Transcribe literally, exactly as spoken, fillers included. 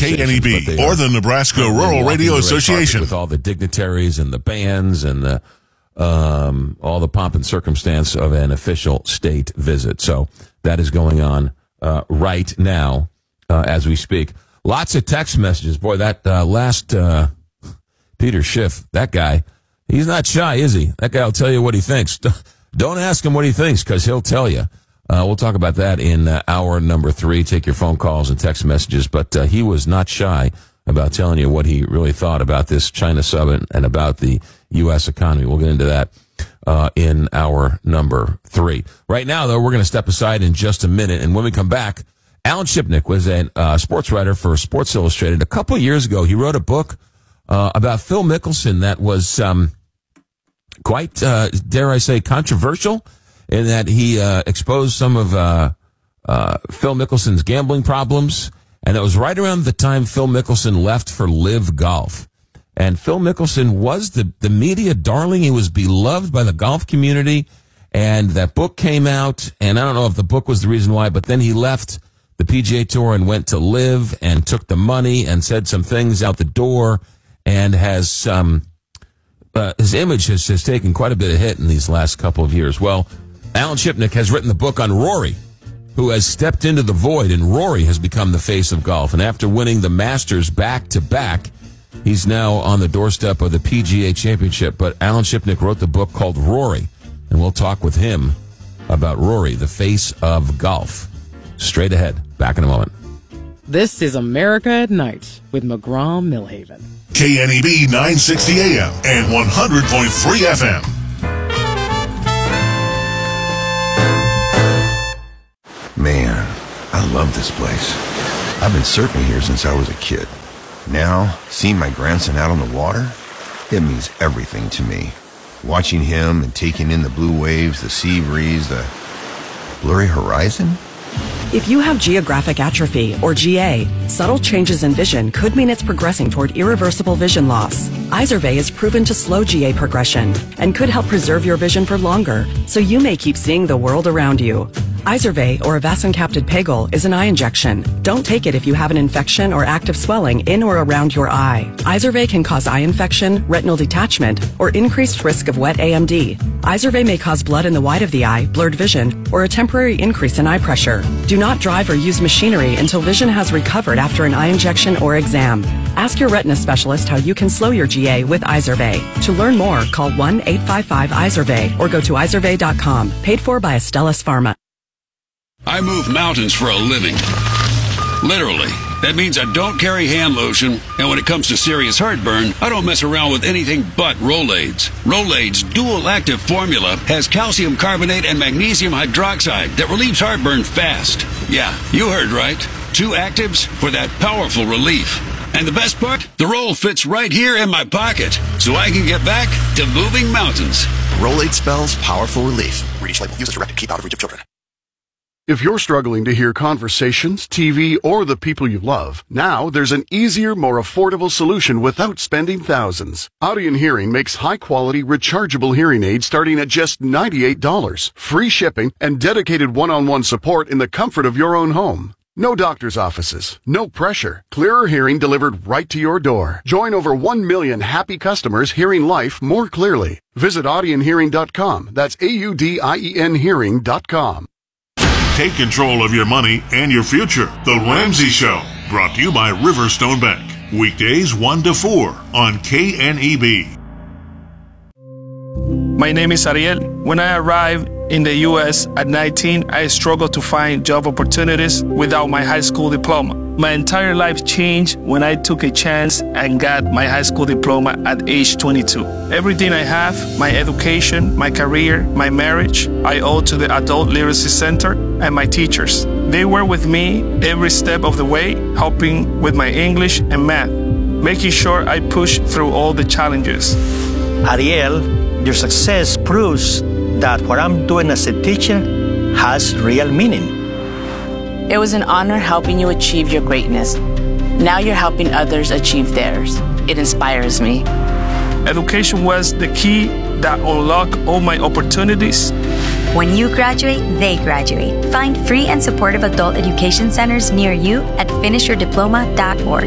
K N E B or the Nebraska Rural Radio Association. With all the dignitaries and the bands and the um, all the pomp and circumstance of an official state visit. So that is going on uh, right now uh, as we speak. Lots of text messages. Boy, that uh, last uh, Peter Schiff, that guy, he's not shy, is he? That guy will tell you what he thinks. Don't ask him what he thinks, because he'll tell you. Uh, we'll talk about that in uh, hour number three. Take your phone calls and text messages. But uh, he was not shy about telling you what he really thought about this China summit and about the U S economy. We'll get into that uh, in hour number three. Right now, though, we're going to step aside in just a minute. And when we come back, Alan Shipnick was a uh, sports writer for Sports Illustrated. A couple of years ago, he wrote a book uh, about Phil Mickelson that was um, quite, uh, dare I say, controversial, in that he uh, exposed some of uh, uh, Phil Mickelson's gambling problems. And it was right around the time Phil Mickelson left for Live Golf. And Phil Mickelson was the, the media darling. He was beloved by the golf community. And that book came out, and I don't know if the book was the reason why, but then he left the P G A Tour and went to Live and took the money and said some things out the door, and has um, uh, his image has, has taken quite a bit of hit in these last couple of years. Well, Alan Shipnick has written the book on Rory, who has stepped into the void, and Rory has become the face of golf. And after winning the Masters back-to-back, he's now on the doorstep of the P G A Championship. But Alan Shipnick wrote the book called Rory, and we'll talk with him about Rory, the face of golf. Straight ahead. Back in a moment. This is America at Night with McGraw Millhaven. K N E B nine sixty A M and one hundred point three F M. Man, I love this place. I've been surfing here since I was a kid. Now, seeing my grandson out on the water, it means everything to me. Watching him and taking in the blue waves, the sea breeze, the blurry horizon. If you have geographic atrophy, or G A, subtle changes in vision could mean it's progressing toward irreversible vision loss. Izervay is proven to slow G A progression and could help preserve your vision for longer, so you may keep seeing the world around you. Izervay, or avacincaptad pegol, is an eye injection. Don't take it if you have an infection or active swelling in or around your eye. Izervay can cause eye infection, retinal detachment, or increased risk of wet A M D. Izervay may cause blood in the white of the eye, blurred vision, or a temporary increase in eye pressure. Do not drive or use machinery until vision has recovered after an eye injection or exam. Ask your retina specialist how you can slow your G A with Izervay. To learn more, call one eight five five Izervay or go to izervay dot com. Paid for by Astellas Pharma. I move mountains for a living. Literally. That means I don't carry hand lotion, and when it comes to serious heartburn, I don't mess around with anything but Rolaids. Rolaids' dual-active formula has calcium carbonate and magnesium hydroxide that relieves heartburn fast. Yeah, you heard right. Two actives for that powerful relief. And the best part? The roll fits right here in my pocket, so I can get back to moving mountains. Rolaid spells powerful relief. Read each label. Use as directed. Keep out of reach of children. If you're struggling to hear conversations, T V, or the people you love, now there's an easier, more affordable solution without spending thousands. Audion Hearing makes high-quality, rechargeable hearing aids starting at just ninety-eight dollars, free shipping, and dedicated one-on-one support in the comfort of your own home. No doctor's offices, no pressure, clearer hearing delivered right to your door. Join over one million happy customers hearing life more clearly. Visit audion hearing dot com. That's A U D I E N hearing dot com. Take control of your money and your future. The Ramsey Show, brought to you by Riverstone Bank. Weekdays one to four on K N E B. My name is Ariel. When I arrived in the U S at nineteen, I struggled to find job opportunities without my high school diploma. My entire life changed when I took a chance and got my high school diploma at age twenty-two. Everything I have, my education, my career, my marriage, I owe to the Adult Literacy Center and my teachers. They were with me every step of the way, helping with my English and math, making sure I pushed through all the challenges. Ariel, your success proves that what I'm doing as a teacher has real meaning. It was an honor helping you achieve your greatness. Now you're helping others achieve theirs. It inspires me. Education was the key that unlocked all my opportunities. When you graduate, they graduate. Find free and supportive adult education centers near you at finish your diploma dot org.